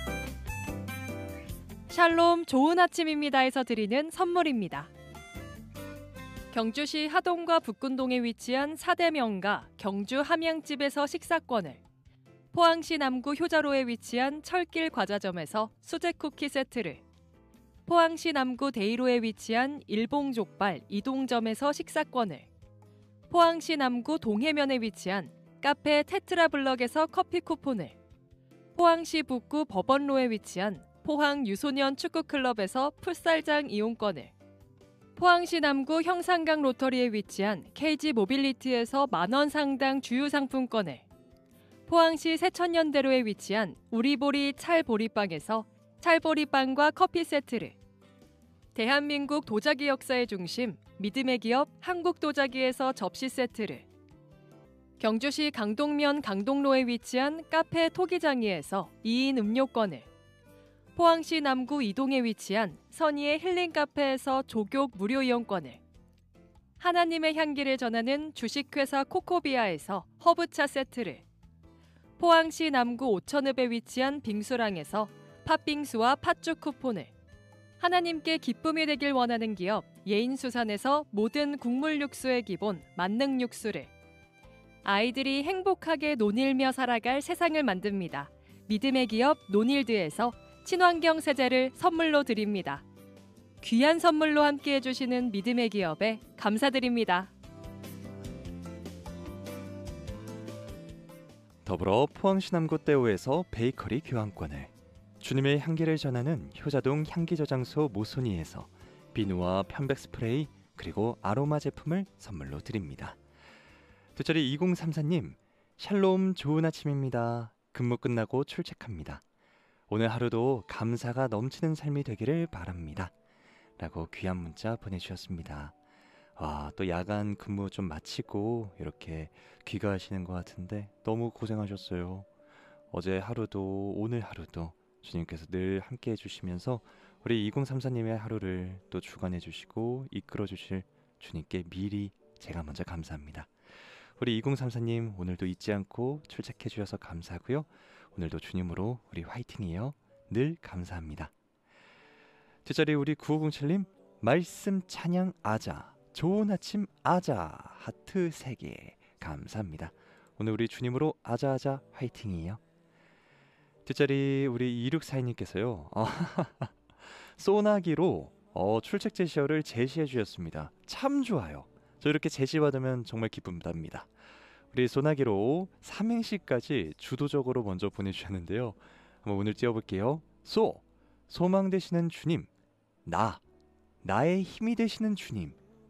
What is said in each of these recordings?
샬롬 좋은 아침입니다에서 드리는 선물입니다. 경주시 하동과 북군동에 위치한 사대명가 경주 함양집에서 식사권을, 포항시 남구 효자로에 위치한 철길 과자점에서 수제 쿠키 세트를, 포항시 남구 대이로에 위치한 일봉족발 이동점에서 식사권을, 포항시 남구 동해면에 위치한 카페 테트라블럭에서 커피 쿠폰을, 포항시 북구 법원로에 위치한 포항 유소년 축구클럽에서 풋살장 이용권을, 포항시 남구 형산강 로터리에 위치한 KG 모빌리티에서 만원 상당 주유상품권을, 포항시 세천년대로에 위치한 우리보리 찰보리빵에서 찰보리빵과 커피 세트를, 대한민국 도자기 역사의 중심 믿음의 기업 한국도자기에서 접시 세트를, 경주시 강동면 강동로에 위치한 카페 토기장이에서 2인 음료권을, 포항시 남구 이동에 위치한 선의의 힐링카페에서 조교 무료 이용권을, 하나님의 향기를 전하는 주식회사 코코비아에서 허브차 세트를, 포항시 남구 오천읍에 위치한 빙수랑에서 팥빙수와 팥죽 쿠폰을, 하나님께 기쁨이 되길 원하는 기업 예인수산에서 모든 국물 육수의 기본 만능 육수를, 아이들이 행복하게 논일며 살아갈 세상을 만듭니다. 믿음의 기업 논일드에서 친환경 세제를 선물로 드립니다. 귀한 선물로 함께해 주시는 믿음의 기업에 감사드립니다. 더불어 포항시 남구 떼오에서 베이커리 교환권을, 주님의 향기를 전하는 효자동 향기저장소 모소니에서 비누와 편백 스프레이 그리고 아로마 제품을 선물로 드립니다. 두짜리 2034님, 샬롬 좋은 아침입니다. 근무 끝나고 출첵합니다. 오늘 하루도 감사가 넘치는 삶이 되기를 바랍니다. 라고 귀한 문자 보내주셨습니다. 와, 또 야간 근무 좀 마치고 이렇게 귀가하시는 것 같은데 너무 고생하셨어요. 어제 하루도 오늘 하루도 주님께서 늘 함께 해주시면서 우리 2034님의 하루를 또 주관해 주시고 이끌어 주실 주님께 미리 제가 먼저 감사합니다. 우리 2034님 오늘도 잊지 않고 출첵해 주셔서 감사하고요. 오늘도 주님으로 우리 화이팅이에요. 늘 감사합니다. 뒷자리 우리 9507님, 말씀 찬양 아자, 좋은 아침 아자, 하트 3개 감사합니다. 오늘 우리 주님으로 아자아자 화이팅이에요. 뒷자리 우리 2642님께서요 소나기로 출첵 제시어를 제시해 주셨습니다. 참 좋아요. 저 이렇게 제시받으면 정말 기쁩니다. 우리 소나기로 삼행시까지 주도적으로 먼저 보내주셨는데요. 한번 오늘 띄워볼게요. 소망 되시는 주님, 나의 힘이 되시는 주님,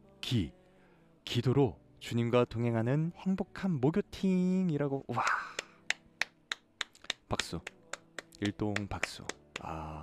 기도로 주님과 동행하는 행복한 목요팅이라고. 와, 박수, 일동 박수.